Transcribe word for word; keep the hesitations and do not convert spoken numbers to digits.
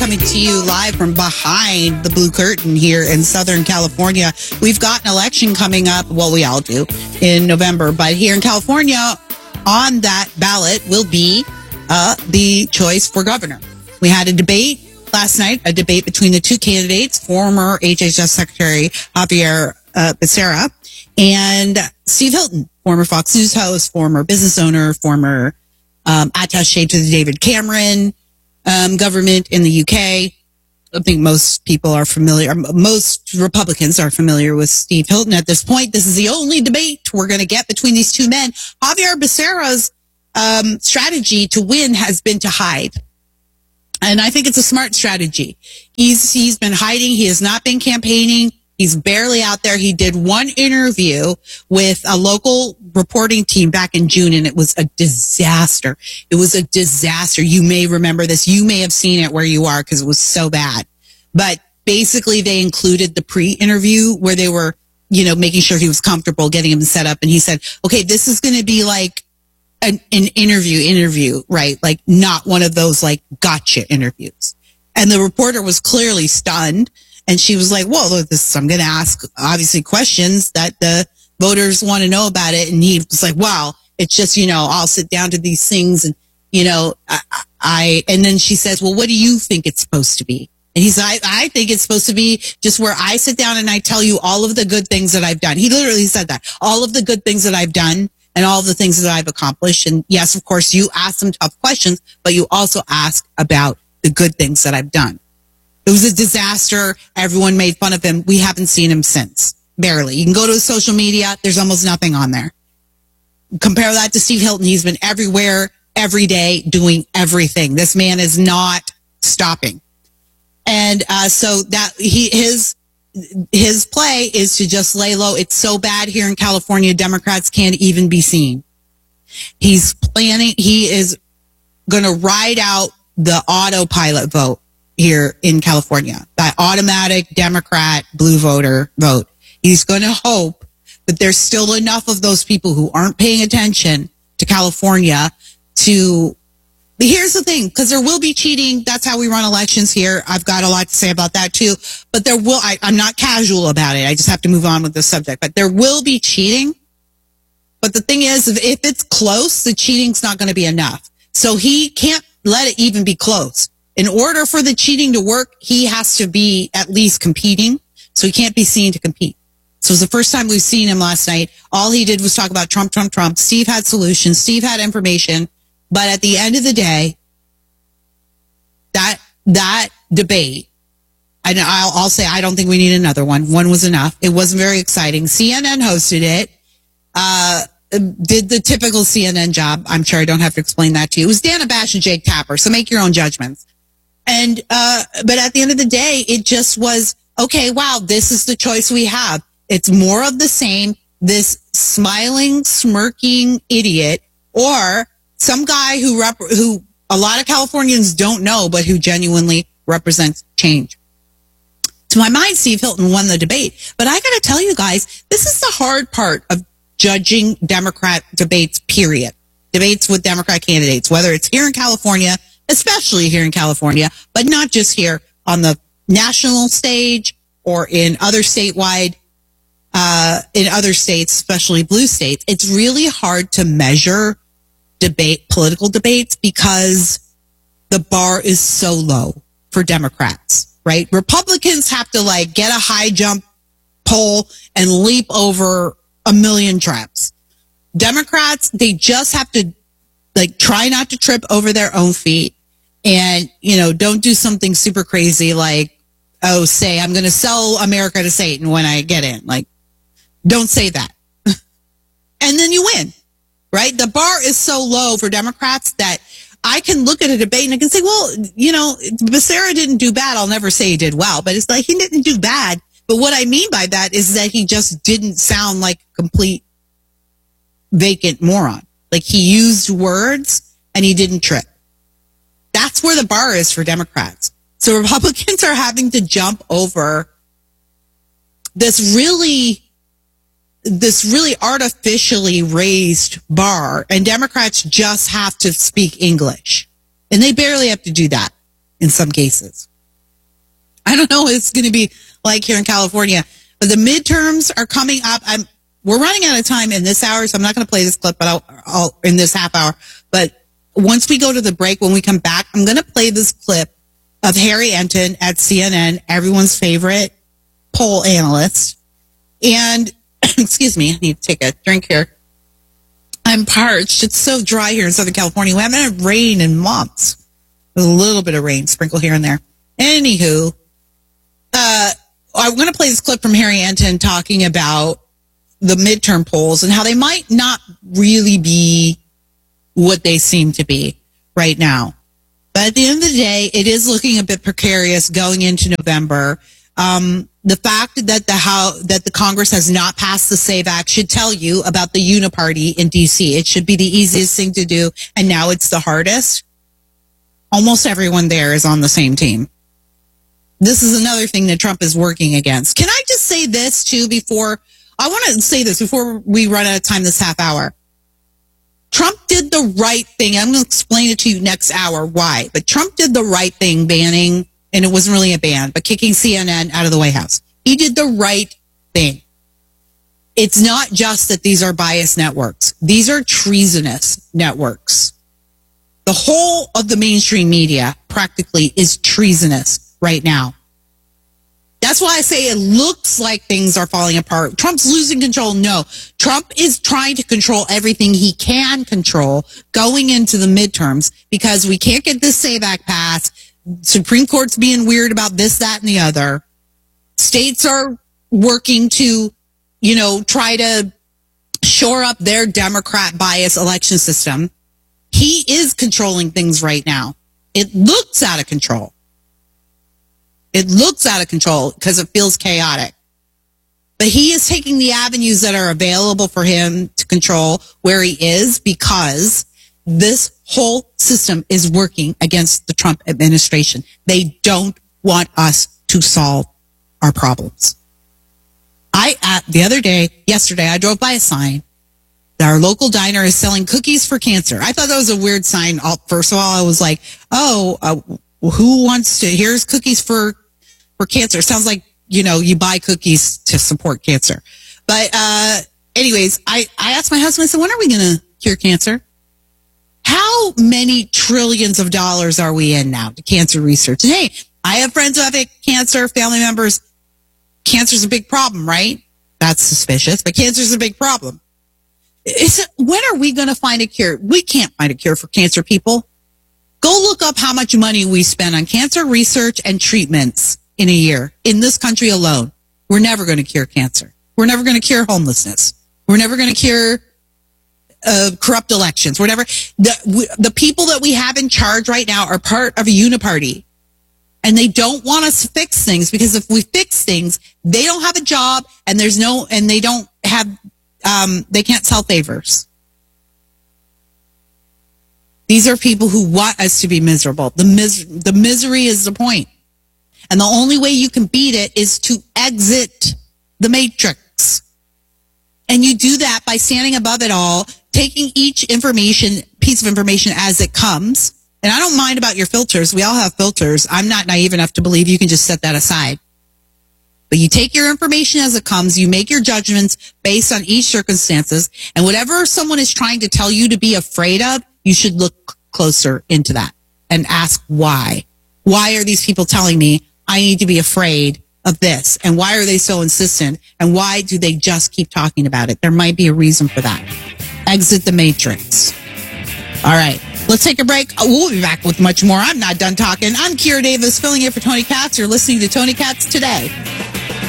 coming to you live from behind the blue curtain here in Southern California. We've got an election coming up. Well, we all do in November, but here in California, on that ballot will be uh, the choice for governor. We had a debate last night, a debate between the two candidates, former H H S Secretary Xavier uh, Becerra and Steve Hilton, former Fox News host, former business owner, former um, attaché to the David Cameron um, government in the U K. I think most people are familiar, most Republicans are familiar with Steve Hilton at this point. This is the only debate we're going to get between these two men. Xavier Becerra's um, strategy to win has been to hide. And I think it's a smart strategy. He's, he's been hiding. He has not been campaigning. He's barely out there. He did one interview with a local reporting team back in June, and it was a disaster. It was a disaster. You may remember this. You may have seen it where you are because it was so bad. But basically, they included the pre-interview where they were, you know, making sure he was comfortable, getting him set up. And he said, okay, this is going to be like an, an interview, interview, right? Like not one of those like gotcha interviews. And the reporter was clearly stunned. And she was like, well, this, I'm going to ask obviously questions that the voters want to know about it. And he was like, wow, it's just, you know, I'll sit down to these things and, you know, I, I, and then she says, well, what do you think it's supposed to be? And he's like, I, I think it's supposed to be just where I sit down and I tell you all of the good things that I've done. He literally said that, all of the good things that I've done and all of the things that I've accomplished. And yes, of course, you ask some tough questions, but you also ask about the good things that I've done. It was a disaster. Everyone made fun of him. We haven't seen him since. Barely. You can go to his social media. There's almost nothing on there. Compare that to Steve Hilton. He's been everywhere, every day, doing everything. This man is not stopping. And uh, so that he his his play is to just lay low. It's so bad here in California, Democrats can't even be seen. He's planning. He is going to ride out the autopilot vote here in California, that automatic Democrat blue voter vote. He's going to hope that there's still enough of those people who aren't paying attention to California to, but here's the thing, because there will be cheating. That's how we run elections here. I've got a lot to say about that too, but there will, I, I'm not casual about it. I just have to move on with the subject, but there will be cheating. But the thing is, if it's close, the cheating's not going to be enough. So he can't let it even be close. In order for the cheating to work, he has to be at least competing. So he can't be seen to compete. So it was the first time we've seen him last night. All he did was talk about Trump, Trump, Trump. Steve had solutions. Steve had information. But at the end of the day, that, that debate, and I'll, I'll say I don't think we need another one. One was enough. It wasn't very exciting. C N N hosted it. Uh, did the typical C N N job. I'm sure I don't have to explain that to you. It was Dana Bash and Jake Tapper. So make your own judgments. And, uh, but at the end of the day, it just was, okay, wow, this is the choice we have. It's more of the same, this smiling, smirking idiot, or some guy who, rep- who a lot of Californians don't know, but who genuinely represents change. To my mind, Steve Hilton won the debate. But I got to tell you guys, this is the hard part of judging Democrat debates, period. Debates with Democrat candidates, whether it's here in California, especially here in California, but not just here on the national stage or in other statewide, uh, in other states, especially blue states. It's really hard to measure debate, political debates, because the bar is so low for Democrats, right? Republicans have to like get a high jump pole and leap over a million traps. Democrats, they just have to like try not to trip over their own feet. And, you know, don't do something super crazy like, oh, say, I'm going to sell America to Satan when I get in. Like, don't say that. And then you win, right? The bar is so low for Democrats that I can look at a debate and I can say, well, you know, Becerra didn't do bad. I'll never say he did well, but it's like he didn't do bad. But what I mean by that is that he just didn't sound like a complete vacant moron. Like he used words and he didn't trip. That's where the bar is for Democrats. So Republicans are having to jump over this really, this really artificially raised bar, and Democrats just have to speak English. And they barely have to do that in some cases. I don't know what it's going to be like here in California, but the midterms are coming up. I'm, we're running out of time in this hour, so I'm not going to play this clip, but I'll, I'll, in this half hour. But once we go to the break, when we come back, I'm going to play this clip of Harry Enten at C N N, everyone's favorite poll analyst. And, excuse me, I need to take a drink here. I'm parched. It's so dry here in Southern California. We haven't had rain in months. A little bit of rain, sprinkle here and there. Anywho, uh, I'm going to play this clip from Harry Enten talking about the midterm polls and how they might not really be what they seem to be right now. But at the end of the day, it is looking a bit precarious going into November. Um, the fact that the how that the Congress has not passed the SAVE Act should tell you about the uniparty in D C. It should be the easiest thing to do, and now it's the hardest. Almost everyone there is on the same team. This is another thing that Trump is working against. Can I just say this too before I want to say this before we run out of time this half hour? Trump did the right thing. I'm going to explain it to you next hour why. But Trump did the right thing banning, and it wasn't really a ban, but kicking C N N out of the White House. He did the right thing. It's not just that these are biased networks. These are treasonous networks. The whole of the mainstream media practically is treasonous right now. That's why I say it looks like things are falling apart. Trump's losing control. No, Trump is trying to control everything he can control going into the midterms because we can't get this SAVE Act passed. Supreme Court's being weird about this, that, and the other. States are working to, you know, try to shore up their Democrat bias election system. He is controlling things right now. It looks out of control. It looks out of control because it feels chaotic. But he is taking the avenues that are available for him to control where he is because this whole system is working against the Trump administration. They don't want us to solve our problems. I, uh, the other day, yesterday, I drove by a sign. Our local diner is selling cookies for cancer. I thought that was a weird sign. First of all, I was like, oh, uh, who wants to, here's cookies for, for cancer. Sounds like, you know, you buy cookies to support cancer. But, uh, anyways, I, I asked my husband, I said, when are we going to cure cancer? How many trillions of dollars are we in now to cancer research? And hey, I have friends who have cancer, family members. Cancer's a big problem, right? That's suspicious, but cancer's a big problem. Is it, when are we going to find a cure? We can't find a cure for cancer, people. Go look up how much money we spend on cancer research and treatments in a year in this country alone. We're never going to cure cancer. We're never going to cure homelessness. We're never going to cure uh, corrupt elections. We're never, the, we, the people that we have in charge right now are part of a uniparty. And they don't want us to fix things because if we fix things, they don't have a job and there's no, and they don't have, um, they can't sell favors. These are people who want us to be miserable. The mis- the misery is the point. And the only way you can beat it is to exit the matrix. And you do that by standing above it all, taking each information, piece of information as it comes. And I don't mind about your filters. We all have filters. I'm not naive enough to believe you can just set that aside. But you take your information as it comes. You make your judgments based on each circumstances. And whatever someone is trying to tell you to be afraid of, you should look closer into that and ask why. Why are these people telling me I need to be afraid of this? And why are they so insistent? And why do they just keep talking about it? There might be a reason for that. Exit the matrix. All right. Let's take a break. We'll be back with much more. I'm not done talking. I'm Kira Davis, filling in for Tony Katz. You're listening to Tony Katz Today.